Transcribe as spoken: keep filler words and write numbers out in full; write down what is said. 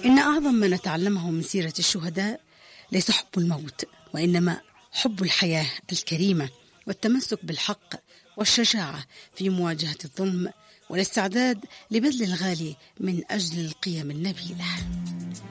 إن أعظم ما نتعلمه من سيرة الشهداء ليس حب الموت، وإنما حب الحياة الكريمة والتمسك بالحق والشجاعة في مواجهة الظلم والاستعداد لبذل الغالي من أجل القيم النبيلة.